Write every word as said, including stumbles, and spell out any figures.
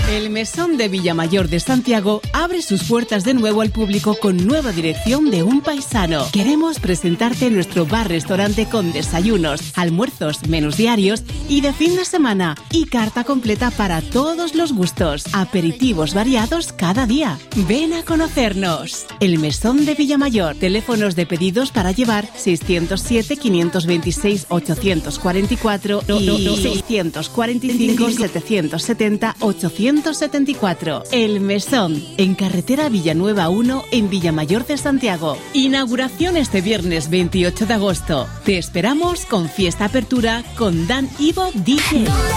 El Mesón de Villamayor de Santiago abre sus puertas de nuevo al público con nueva dirección de un paisano. Queremos presentarte nuestro bar-restaurante con desayunos, almuerzos, menús diarios y de fin de semana y carta completa para todos los gustos. Aperitivos variados cada día. Ven a conocernos. El Mesón de Villamayor. Teléfonos de pedidos para llevar seiscientos siete, quinientos veintiséis, ochocientos cuarenta y cuatro y seiscientos cuarenta y cinco, setecientos setenta, ochocientos setenta y cuatro. El Mesón, en carretera Villanueva uno, en Villamayor de Santiago. Inauguración este viernes veintiocho de agosto. Te esperamos con fiesta apertura con Dan Ivo D J.